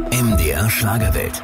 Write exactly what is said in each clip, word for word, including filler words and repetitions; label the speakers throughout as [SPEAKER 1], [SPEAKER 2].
[SPEAKER 1] M D R Schlagerwelt.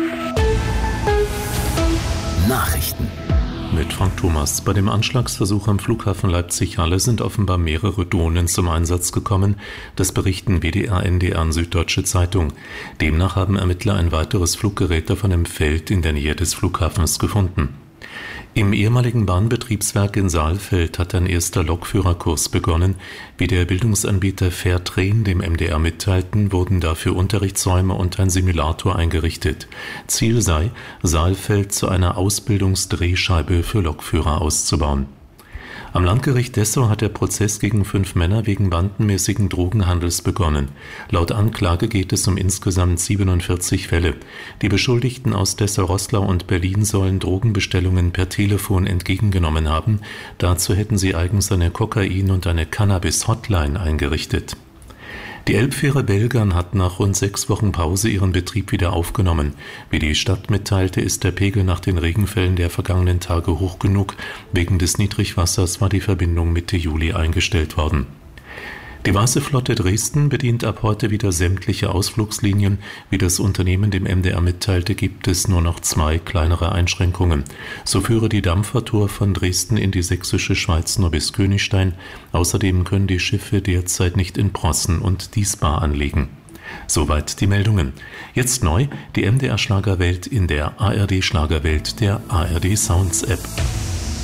[SPEAKER 1] Nachrichten.
[SPEAKER 2] Mit Frank Thomas. Bei dem Anschlagsversuch am Flughafen Leipzig-Halle sind offenbar mehrere Drohnen zum Einsatz gekommen. Das berichten W D R, N D R und Süddeutsche Zeitung. Demnach haben Ermittler ein weiteres Fluggerät auf einem Feld in der Nähe des Flughafens gefunden. Im ehemaligen Bahnbetriebswerk in Saalfeld hat ein erster Lokführerkurs begonnen. Wie der Bildungsanbieter Fairtrain dem M D R mitteilten, wurden dafür Unterrichtsräume und ein Simulator eingerichtet. Ziel sei, Saalfeld zu einer Ausbildungsdrehscheibe für Lokführer auszubauen. Am Landgericht Dessau hat der Prozess gegen fünf Männer wegen bandenmäßigen Drogenhandels begonnen. Laut Anklage geht es um insgesamt siebenundvierzig Fälle. Die Beschuldigten aus Dessau-Roßlau und Berlin sollen Drogenbestellungen per Telefon entgegengenommen haben. Dazu hätten sie eigens eine Kokain- und eine Cannabis-Hotline eingerichtet. Die Elbfähre Belgern hat nach rund sechs Wochen Pause ihren Betrieb wieder aufgenommen. Wie die Stadt mitteilte, ist der Pegel nach den Regenfällen der vergangenen Tage hoch genug. Wegen des Niedrigwassers war die Verbindung Mitte Juli eingestellt worden. Die Weiße Flotte Dresden bedient ab heute wieder sämtliche Ausflugslinien. Wie das Unternehmen dem M D R mitteilte, gibt es nur noch zwei kleinere Einschränkungen. So führe die Dampfertour von Dresden in die sächsische Schweiz nur bis Königstein. Außerdem können die Schiffe derzeit nicht in Prossen und Diesbar anlegen. Soweit die Meldungen. Jetzt neu, die M D R Schlagerwelt in der A R D Schlagerwelt der A R D Sounds App.